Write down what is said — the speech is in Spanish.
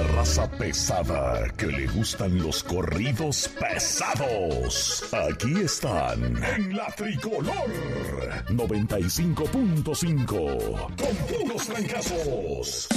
raza pesada que le gustan los corridos pesados. Aquí están en la Tricolor 95.5 con puros trancazos.